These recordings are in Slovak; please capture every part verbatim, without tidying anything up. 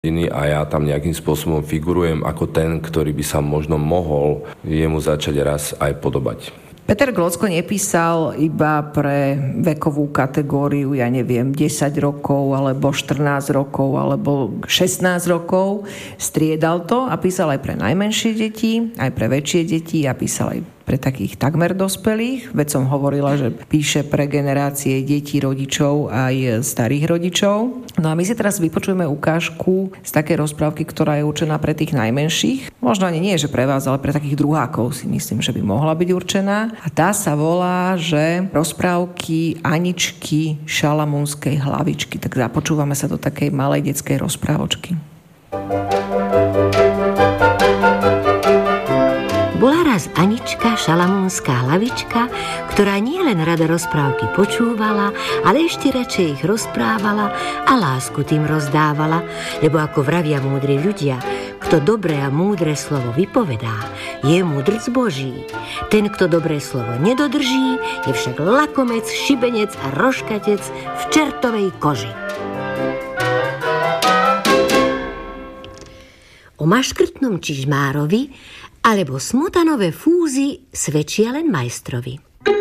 a ja tam nejakým spôsobom figurujem ako ten, ktorý by sa možno mohol jemu začať raz aj podobať. Peter Glocko nepísal iba pre vekovú kategóriu, ja neviem, desať rokov, alebo štrnásť rokov, alebo šestnásť rokov. Striedal to a písal aj pre najmenšie deti, aj pre väčšie deti a písal aj pre takých takmer dospelých. Veď som hovorila, že píše pre generácie detí, rodičov aj starých rodičov. No a my si teraz vypočujeme ukážku z takej rozprávky, ktorá je určená pre tých najmenších. Možno ani nie, že pre vás, ale pre takých druhákov si myslím, že by mohla byť určená. A tá sa volá, že rozprávky Aničky Šalamúnskej hlavičky. Tak započúvame sa do takej malej detskej rozprávočky. Bola raz Anička Šalamúnska hlavička, ktorá nielen rada rozprávky počúvala, ale ešte radšej ich rozprávala a lásku tým rozdávala, lebo ako vravia múdri ľudia, kto dobré a múdre slovo vypovedá, je múdrc Boží. Ten, kto dobré slovo nedodrží, je však lakomec, šibenec a roškatec v čertovej koži. O maškrtnom čižmárovi alebo smotanové fúzy svedčia len majstrovi.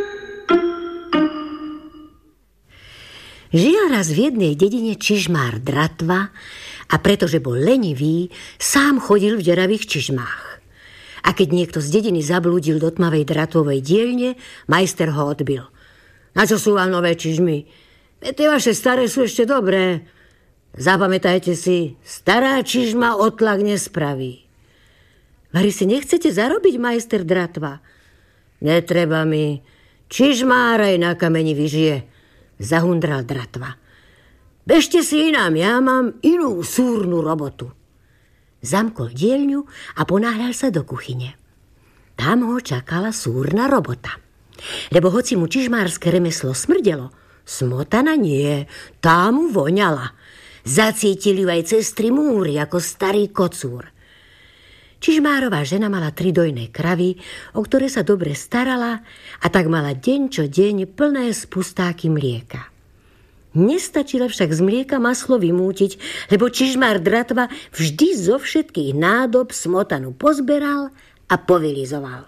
Žil raz v jednej dedine čižmár Dratva a pretože bol lenivý, sám chodil v deravých čižmách. A keď niekto z dediny zablúdil do tmavej dratovej dielne, majster ho odbil. Na čo sú vám nové čižmy? Veď tie vaše staré sú ešte dobré. Zapamätajte si, stará čižma otlak nespraví. Vari si nechcete zarobiť, majster Dratva? Netreba mi. Čižmár aj na kameni vyžije, zahundral Dratva. Bežte si inám, ja mám inú súrnu robotu. Zamkol dielňu a ponáhľal sa do kuchyne. Tam ho čakala súrna robota. Lebo hoci mu čižmárske remeslo smrdelo, smotana nie, tá mu voňala. Zacítili ju aj cez tri múry ako starý kocúr. Čižmárová žena mala tri dojné kravy, o ktoré sa dobre starala a tak mala deň čo deň plné spustáky mlieka. Nestačilo však z mlieka maslo vymútiť, lebo čižmár Dratva vždy zo všetkých nádob smotanu pozberal a povilizoval.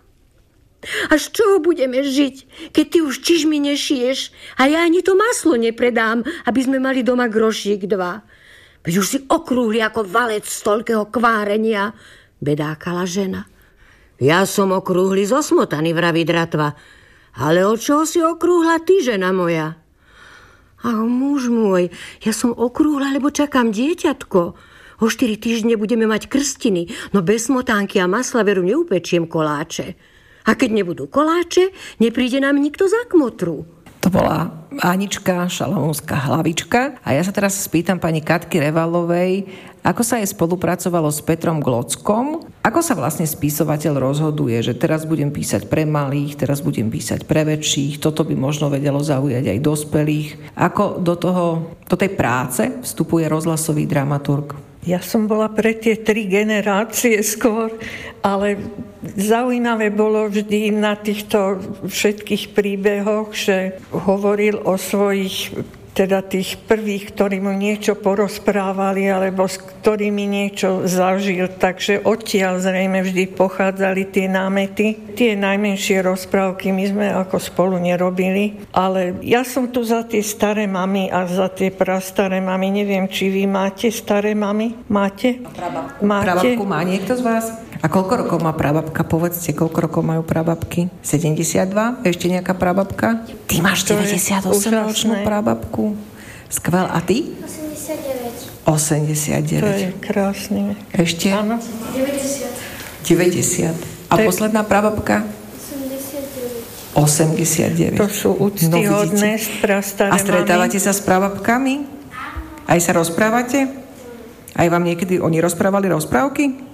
A z čoho budeme žiť, keď ty už čižmy nešiješ a ja ani to maslo nepredám, aby sme mali doma grošík dva? Veď už si okrúhli ako valec z toľkého kvárenia, bedákala žena. Ja som okrúhli zo smotany, vraví Dratva. Ale od čoho si okrúhla ty, žena moja? Ach, muž môj, ja som okrúhla, lebo čakám dieťatko. O štyri týždne budeme mať krstiny, no bez smotánky a masla veru neupečiem koláče. A keď nebudú koláče, nepríde nám nikto za kmotru. To bola Anička Šalamúnska hlavička. A ja sa teraz spýtam pani Katky Revalovej, ako sa jej spolupracovalo s Petrom Glockom? Ako sa vlastne spisovateľ rozhoduje, že teraz budem písať pre malých, teraz budem písať pre väčších, toto by možno vedelo zaujať aj dospelých. Ako do toho, do tej práce vstupuje rozhlasový dramaturg? Ja som bola pre tie tri generácie skôr, ale zaujímavé bolo vždy na týchto všetkých príbehoch, že hovoril o svojich, teda tých prvých, ktorí mu niečo porozprávali alebo s ktorými niečo zažil. Takže odtiaľ zrejme vždy pochádzali tie námety. Tie najmenšie rozprávky my sme ako spolu nerobili, ale ja som tu za tie staré mamy a za tie prastaré mamy. Neviem, či vy máte staré mamy? Máte? Prababku. Máte? Prababku má niekto z vás? A koľko rokov má prababka? Povedzte, koľko rokov majú prababky? sedemdesiatdva? Ešte nejaká prababka? Ty máš deväťdesiatosemročnú prababku. Skvel. A ty? osemdesiatdeväť. osemdesiatdeväť. To je krásne. Ešte? Áno. deväťdesiat. deväťdesiat. A To je... posledná prababka? osemdesiatdeväť. osemdesiatdeväť. To sú úctyhodné, no, prastaré mamy. A stretávate sa s prababkami? Aj sa rozprávate? Aj vám niekedy oni rozprávali rozprávky?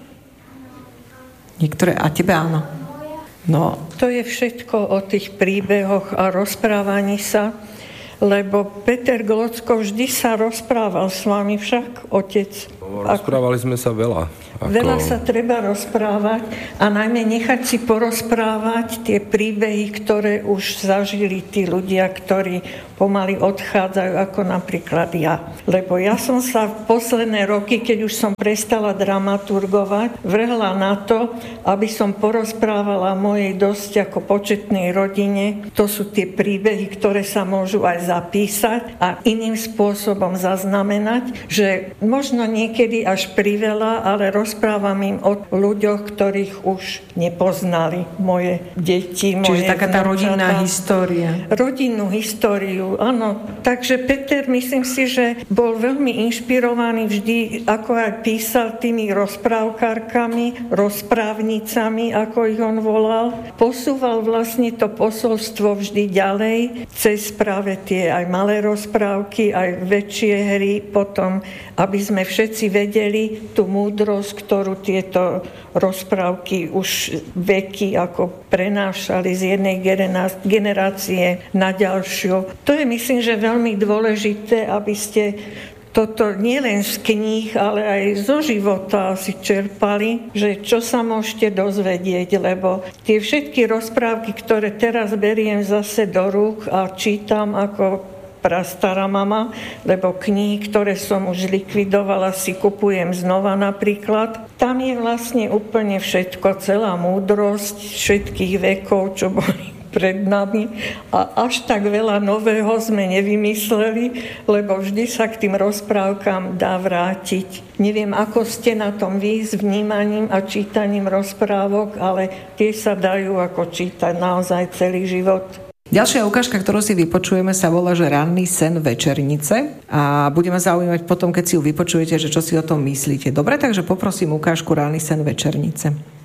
Niektoré, a tebe áno. No. To je všetko o tých príbehoch a rozprávaní sa, lebo Peter Glocko vždy sa rozprával s vami však, otec. Rozprávali sme sa veľa. Ako... Veľa sa treba rozprávať a najmä nechať si porozprávať tie príbehy, ktoré už zažili tí ľudia, ktorí pomaly odchádzajú, ako napríklad ja. Lebo ja som sa v posledné roky, keď už som prestala dramaturgovať, vrhla na to, aby som porozprávala mojej dosť ako početnej rodine. To sú tie príbehy, ktoré sa môžu aj zapísať a iným spôsobom zaznamenať, že možno niekedy až priveľa, ale rozprávam im o ľuďoch, ktorých už nepoznali moje deti, moje Čiže taká tá rodinná história. Rodinnú históriu, áno. Takže Peter, myslím si, že bol veľmi inšpirovaný vždy, ako aj písal tými rozprávkarkami, rozprávnicami, ako ich on volal. Posúval vlastne to posolstvo vždy ďalej, cez práve tie aj malé rozprávky, aj väčšie hry potom, aby sme všetci vedeli tú múdrosť, ktorú tieto rozprávky už veky ako prenášali z jednej generácie na ďalšiu. To je, myslím, že veľmi dôležité, aby ste toto nielen z kníh, ale aj zo života si čerpali, že čo sa môžete dozvedieť, lebo tie všetky rozprávky, ktoré teraz beriem zase do rúk a čítam ako prastará mama, lebo knihy, ktoré som už likvidovala, si kupujem znova napríklad. Tam je vlastne úplne všetko, celá múdrosť všetkých vekov, čo boli pred nami a až tak veľa nového sme nevymysleli, lebo vždy sa k tým rozprávkam dá vrátiť. Neviem, ako ste na tom vy s vnímaním a čítaním rozprávok, ale tie sa dajú ako čítať naozaj celý život. Ďalšia ukážka, ktorú si vypočujeme, sa volá, že Ranný sen večernice a budeme zaujímať potom, keď si ju vypočujete, že čo si o tom myslíte. Dobre, takže poprosím ukážku Ranný sen večernice.